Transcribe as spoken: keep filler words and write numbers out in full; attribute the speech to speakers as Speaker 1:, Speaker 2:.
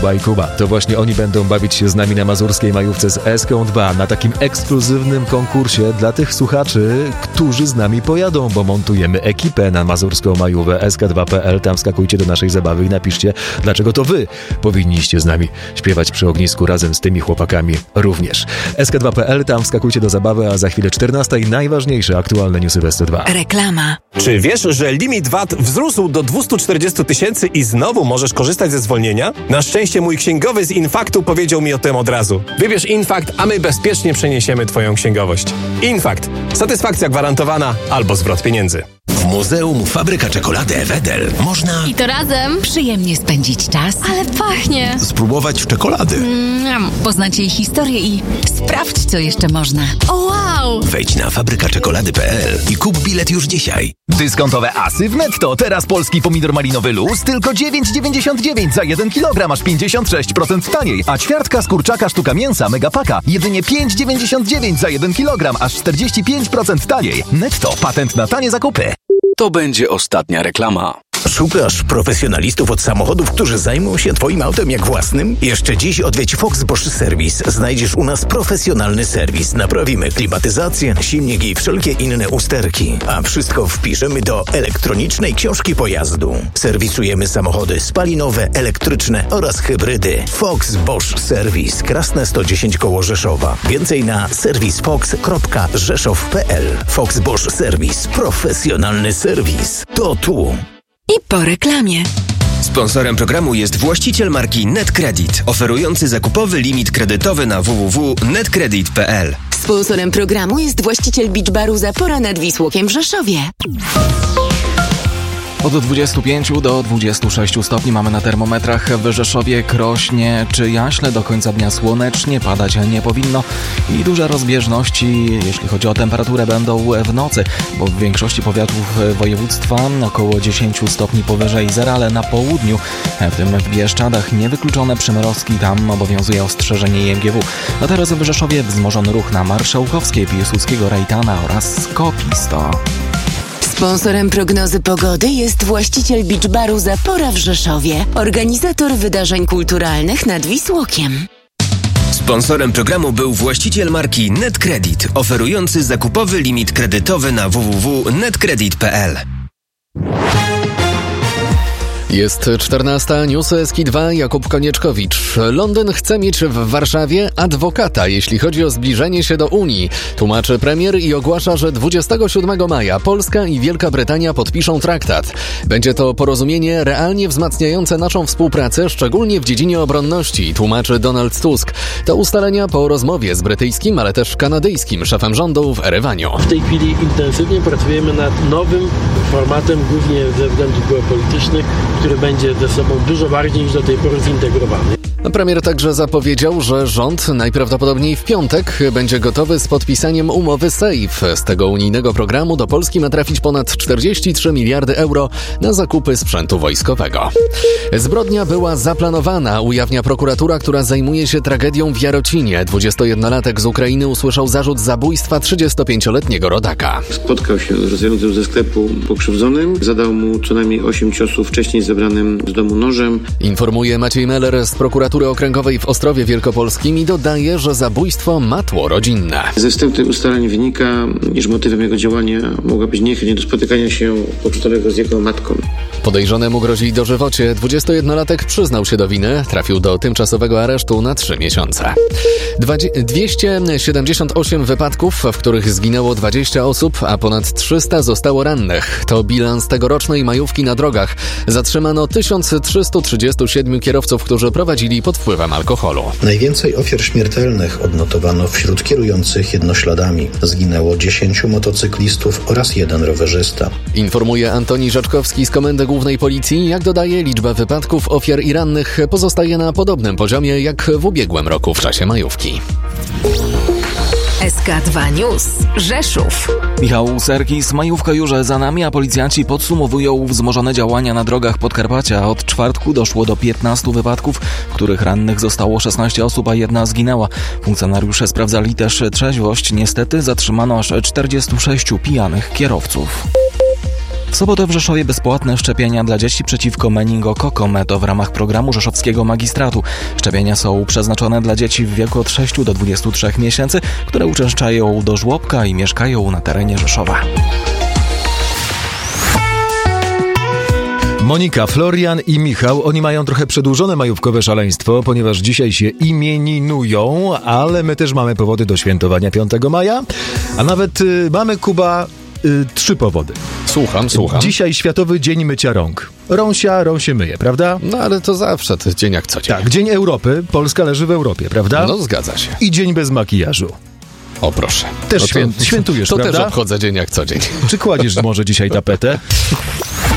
Speaker 1: Kuba i Kuba. To właśnie oni będą bawić się z nami na mazurskiej majówce z Eską dwa na takim ekskluzywnym konkursie dla tych słuchaczy, którzy z nami pojadą, bo montujemy ekipę na mazurską majówę es ka dwa kropka pe el. Tam skakujcie do naszej zabawy i napiszcie, dlaczego to wy powinniście z nami śpiewać przy ognisku razem z tymi chłopakami również. es ka dwa kropka pe el, tam skakujcie do zabawy, a za chwilę czternasta i najważniejsze aktualne newsy w es ce dwa.
Speaker 2: Reklama.
Speaker 3: Czy wiesz, że limit V A T wzrósł do dwieście czterdzieści tysięcy i znowu możesz korzystać ze zwolnienia? Na szczęście mój księgowy z Infaktu powiedział mi o tym od razu. Wybierz Infakt, a my bezpiecznie przeniesiemy twoją księgowość. Infakt. Satysfakcja gwarantowana albo zwrot pieniędzy.
Speaker 4: W Muzeum Fabryka Czekolady Wedel można...
Speaker 2: I to razem przyjemnie spędzić czas.
Speaker 5: Ale pachnie.
Speaker 4: Spróbować czekolady.
Speaker 2: Mm, poznać jej historię i sprawdź, co jeszcze można.
Speaker 5: O wow!
Speaker 4: Wejdź na fabryka czekolady kropka pe el i kup bilet już dzisiaj.
Speaker 6: Dyskontowe asy w Netto. Teraz polski pomidor malinowy luz tylko dziewięć dziewięćdziesiąt dziewięć za jeden kilogram, aż pięćdziesiąt sześć procent taniej. A ćwiartka z kurczaka sztuka mięsa Megapaka jedynie pięć dziewięćdziesiąt dziewięć za jeden kilogram, aż czterdzieści pięć procent taniej. Netto. Patent na tanie zakupy.
Speaker 7: To będzie ostatnia reklama.
Speaker 4: Szukasz profesjonalistów od samochodów, którzy zajmą się twoim autem jak własnym? Jeszcze dziś odwiedź Fox Bosch Service. Znajdziesz u nas profesjonalny serwis. Naprawimy klimatyzację, silnik i wszelkie inne usterki. A wszystko wpiszemy do elektronicznej książki pojazdu. Serwisujemy samochody spalinowe, elektryczne oraz hybrydy. Fox Bosch Service. Krasne sto dziesięć koło Rzeszowa. Więcej na serwis fox kropka rzeszow kropka pe el. Fox Bosch Service. Profesjonalny serwis. To tu.
Speaker 2: I po reklamie.
Speaker 8: Sponsorem programu jest właściciel marki NetCredit, oferujący zakupowy limit kredytowy na w w w kropka netcredit kropka pe el.
Speaker 2: Sponsorem programu jest właściciel Beach Baru Zapora nad Wisłokiem w Rzeszowie.
Speaker 9: Od dwudziestu pięciu do dwudziestu sześciu stopni mamy na termometrach w Rzeszowie, Krośnie czy Jaśle. Do końca dnia słonecznie, padać nie powinno i duże rozbieżności, jeśli chodzi o temperaturę, będą w nocy, bo w większości powiatów województwa około dziesięciu stopni powyżej zera, ale na południu, w tym w Bieszczadach, niewykluczone przymrozki, tam obowiązuje ostrzeżenie i em gie wu. A teraz w Rzeszowie wzmożony ruch na Marszałkowskiej, Piłsudskiego, Rejtana oraz Kopisto.
Speaker 2: Sponsorem prognozy pogody jest właściciel Beach Baru Zapora w Rzeszowie, organizator wydarzeń kulturalnych nad Wisłokiem.
Speaker 8: Sponsorem programu był właściciel marki NetCredit, oferujący zakupowy limit kredytowy na w w w kropka netcredit kropka pe el.
Speaker 10: Jest czternasta, newsy es ka dwa, Jakub Konieczkowicz. Londyn chce mieć w Warszawie adwokata, jeśli chodzi o zbliżenie się do Unii. Tłumaczy premier i ogłasza, że dwudziestego siódmego maja Polska i Wielka Brytania podpiszą traktat. Będzie to porozumienie realnie wzmacniające naszą współpracę, szczególnie w dziedzinie obronności, tłumaczy Donald Tusk. To ustalenia po rozmowie z brytyjskim, ale też kanadyjskim szefem rządu w Erewaniu.
Speaker 11: W tej chwili intensywnie pracujemy nad nowym formatem, głównie ze względów geopolitycznych, który będzie ze sobą dużo bardziej niż do tej pory zintegrowany.
Speaker 10: Premier także zapowiedział, że rząd najprawdopodobniej w piątek będzie gotowy z podpisaniem umowy SAFE. Z tego unijnego programu do Polski ma trafić ponad czterdzieści trzy miliardy euro na zakupy sprzętu wojskowego. Zbrodnia była zaplanowana, ujawnia prokuratura, która zajmuje się tragedią w Jarocinie. dwudziestojednolatek z Ukrainy usłyszał zarzut zabójstwa trzydziestopięcioletniego rodaka.
Speaker 12: Spotkał się z rozjadącym ze sklepu pokrzywdzonym, zadał mu co najmniej osiem ciosów wcześniej zebranym z domu nożem.
Speaker 10: Informuje Maciej Meller z prokuratury okręgowej w Ostrowie Wielkopolskim i dodaje, że zabójstwo ma tło rodzinne.
Speaker 12: Ze wstępnych ustaleń wynika, iż motywem jego działania mogła być niechęć do spotykania się pocztowego z jego matką.
Speaker 10: Podejrzanemu grozi dożywocie. dwudziestojednolatek przyznał się do winy, trafił do tymczasowego aresztu na trzy miesiące. dwieście siedemdziesiąt osiem wypadków, w których zginęło dwadzieścia osób, a ponad trzysta zostało rannych. To bilans tegorocznej majówki na drogach. Zatrzymano tysiąc trzysta trzydzieści siedem kierowców, którzy prowadzili pod wpływem alkoholu.
Speaker 13: Najwięcej ofiar śmiertelnych odnotowano wśród kierujących jednośladami. Zginęło dziesięciu motocyklistów oraz jeden rowerzysta.
Speaker 10: Informuje Antoni Rzeczkowski z Komendy Głównej Policji. Jak dodaje, liczba wypadków, ofiar i rannych pozostaje na podobnym poziomie jak w ubiegłym roku w czasie majówki.
Speaker 2: es ka dwa News. Rzeszów.
Speaker 9: Michał Serkis, majówka już za nami, a policjanci podsumowują wzmożone działania na drogach Podkarpacia. Od czwartku doszło do piętnastu wypadków, w których rannych zostało szesnaście osób, a jedna zginęła. Funkcjonariusze sprawdzali też trzeźwość. Niestety zatrzymano aż czterdziestu sześciu pijanych kierowców. W sobotę w Rzeszowie bezpłatne szczepienia dla dzieci przeciwko meningokokom. To w ramach programu Rzeszowskiego Magistratu. Szczepienia są przeznaczone dla dzieci w wieku od sześciu do dwudziestu trzech miesięcy, które uczęszczają do żłobka i mieszkają na terenie Rzeszowa.
Speaker 1: Monika, Florian i Michał, oni mają trochę przedłużone majówkowe szaleństwo, ponieważ dzisiaj się imieninują, ale my też mamy powody do świętowania piątego maja, a nawet y, mamy, Kuba, y, trzy powody.
Speaker 10: Słucham, słucham.
Speaker 1: Dzisiaj Światowy Dzień Mycia Rąk. Rąsia, rąk się myje, prawda?
Speaker 10: No ale to zawsze, to dzień jak co dzień.
Speaker 1: Tak, Dzień Europy, Polska leży w Europie, prawda?
Speaker 10: No zgadza się.
Speaker 1: I Dzień bez makijażu.
Speaker 10: O proszę.
Speaker 1: Też
Speaker 10: no to,
Speaker 1: świę- świętujesz,
Speaker 10: to
Speaker 1: prawda?
Speaker 10: To też obchodzę dzień jak co dzień.
Speaker 1: Czy kładziesz może dzisiaj tapetę?